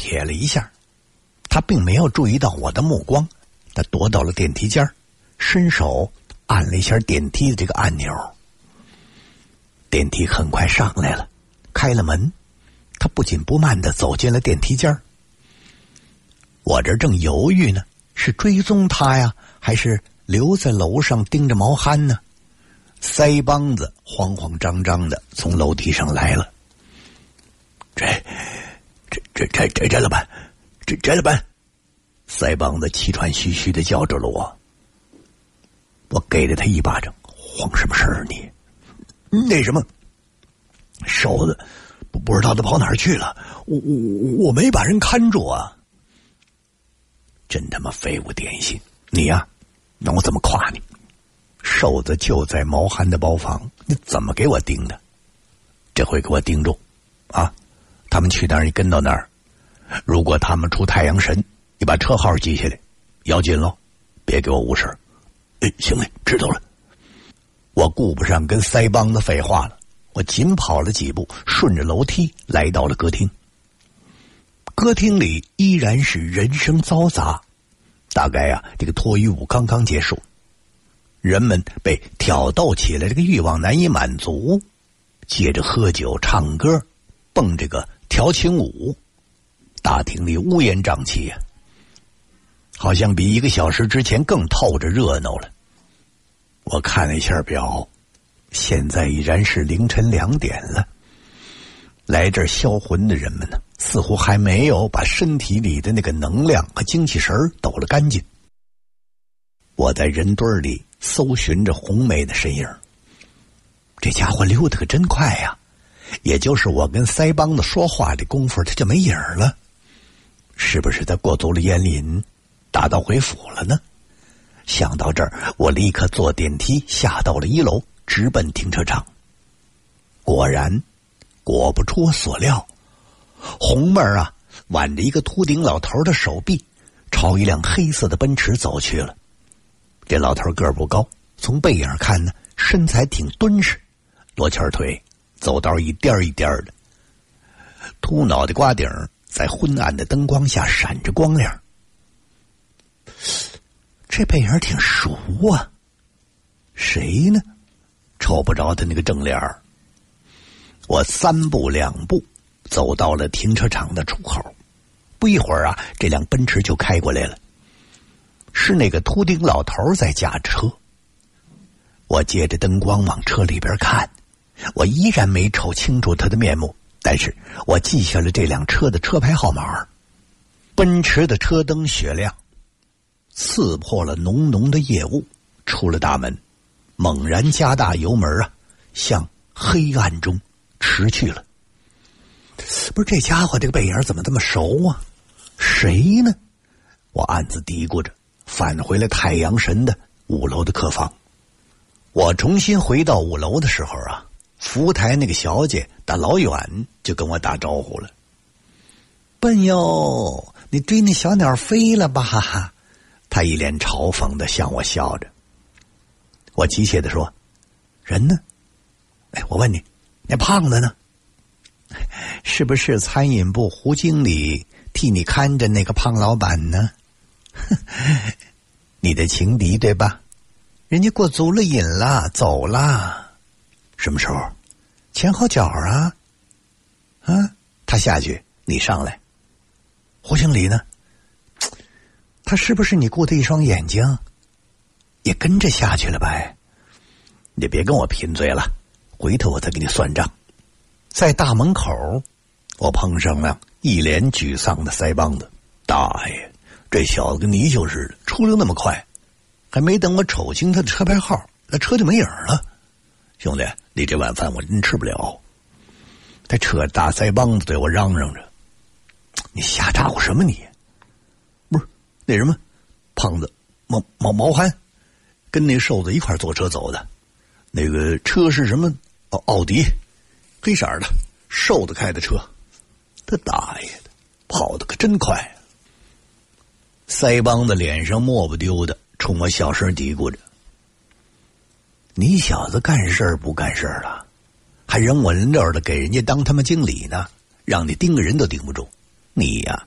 瞥了一下，他并没有注意到我的目光，他躲到了电梯间，伸手按了一下电梯的这个按钮。电梯很快上来了，开了门，他不紧不慢地走进了电梯间。我这正犹豫呢，是追踪他呀，还是留在楼上盯着毛憨呢？腮帮子慌慌张张的从楼梯上来了。这老板，这老板，腮帮子气喘吁吁的叫着了我。我给了他一巴掌，慌什么事儿你？那什么，瘦子不知道他跑哪儿去了，我没把人看住啊。真他妈废物典型，你呀，让我怎么夸你？瘦子就在毛憨的包房，你怎么给我盯的？这回给我盯住啊！他们去哪儿你跟到哪儿，如果他们出太阳神，你把车号记下来，要紧喽，别给我误事。行嘞，知道了。我顾不上跟腮帮子废话了，我紧跑了几步，顺着楼梯来到了歌厅。歌厅里依然是人声嘈杂，大概啊，这个脱衣舞刚刚结束，人们被挑逗起来，这个欲望难以满足，接着喝酒唱歌，蹦这个调情舞，大厅里乌烟瘴气呀，好像比1个小时之前更透着热闹了。我看了一下表，现在已然是凌晨2点了。来这儿销魂的人们呢，似乎还没有把身体里的那个能量和精气神抖了干净。我在人堆里搜寻着红梅的身影，这家伙溜得可真快呀！也就是我跟腮帮子说话的功夫，他就没影了。是不是他过足了烟瘾，打道回府了呢？想到这儿，我立刻坐电梯下到了1楼，直奔停车场。果然，果不出我所料，红妹儿啊，挽着一个秃顶老头的手臂，朝一辆黑色的奔驰走去了。这老头个儿不高，从背影看呢，身材挺敦实，罗圈腿，走道一颠一颠的，秃脑袋瓜顶在昏暗的灯光下闪着光亮。这背影挺熟啊，谁呢？瞅不着他那个正脸儿。我3步2步走到了停车场的出口，不一会儿啊，这辆奔驰就开过来了，是那个秃顶老头在驾着车。我借着灯光往车里边看，我依然没瞅清楚他的面目，但是我记下了这辆车的车牌号码。奔驰的车灯雪亮，刺破了浓浓的夜雾，出了大门，猛然加大油门啊，向黑暗中驰去了。不是，这家伙这个背影怎么这么熟啊？谁呢？我暗自嘀咕着，返回了太阳神的5楼的客房。我重新回到5楼的时候啊，服务台那个小姐大老远就跟我打招呼了。笨哟，你追那小鸟飞了吧？哈哈，她一脸嘲讽的向我笑着。我急切的说，人呢？我问你，那胖子呢？是不是餐饮部胡经理替你看着那个胖老板呢？你的情敌对吧？人家过足了瘾了，走了。什么时候？前后脚啊。他下去，你上来。胡经理呢？他是不是你雇的一双眼睛也跟着下去了吧？你别跟我贫嘴了，回头我再给你算账。在大门口，我碰上了一脸沮丧的腮帮子。大爷，这小子跟泥鳅似的，出溜那么快，还没等我瞅清他的车牌号，那车就没影了。兄弟，你这晚饭我真吃不了。他扯大腮帮子对我嚷嚷着，你瞎咋呼什么你？不是那什么胖子毛憨跟那瘦子一块坐车走的，那个车是什么奥迪，黑色的，瘦子开的车。他大爷的，跑得可真快。腮帮子脸上抹不丢的冲我小声嘀咕着，你小子干事儿不干事儿了，还人稳溜的给人家当他妈经理呢，让你盯个人都盯不住。你呀，